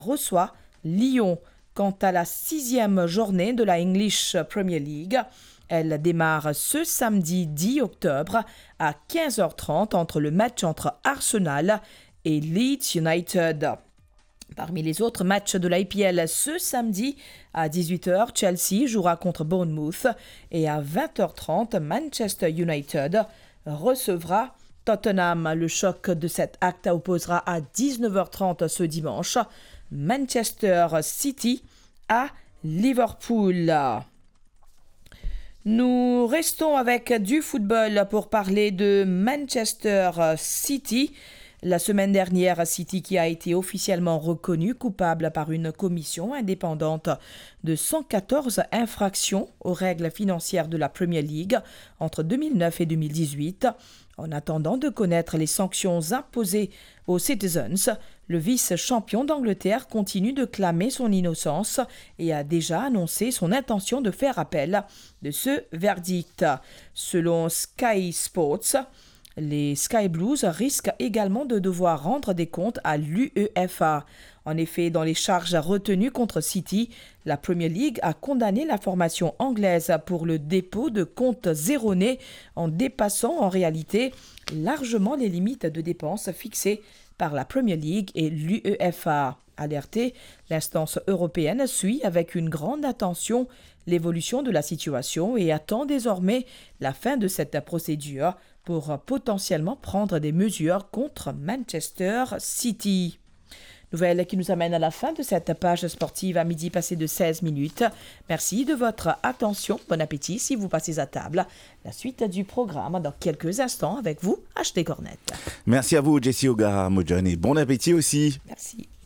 reçoit Lyon. Quant à la 6e journée de la English Premier League, elle démarre ce samedi 10 octobre à 15h30 le match entre Arsenal et Leeds United. Parmi les autres matchs de l'IPL ce samedi, à 18h, Chelsea jouera contre Bournemouth et à 20h30, Manchester United recevra Tottenham. Le choc de cet acte opposera à 19h30 ce dimanche Manchester City à Liverpool. Nous restons avec du football pour parler de Manchester City. La semaine dernière, City qui a été officiellement reconnu coupable par une commission indépendante de 114 infractions aux règles financières de la Premier League entre 2009 et 2018. En attendant de connaître les sanctions imposées aux Citizens, le vice-champion d'Angleterre continue de clamer son innocence et a déjà annoncé son intention de faire appel de ce verdict. Selon Sky Sports, les Sky Blues risquent également de devoir rendre des comptes à l'UEFA. En effet, dans les charges retenues contre City, la Premier League a condamné la formation anglaise pour le dépôt de comptes erronés en dépassant en réalité largement les limites de dépenses fixées par la Premier League et l'UEFA. Alertée, l'instance européenne suit avec une grande attention l'évolution de la situation et attend désormais la fin de cette procédure pour potentiellement prendre des mesures contre Manchester City. Nouvelle qui nous amène à la fin de cette page sportive à midi passé de 16 minutes. Merci de votre attention. Bon appétit si vous passez à table. La suite du programme dans quelques instants avec vous, H.T. Cornette. Merci à vous, Jessie O'Gara Modjon, et bon appétit aussi. Merci.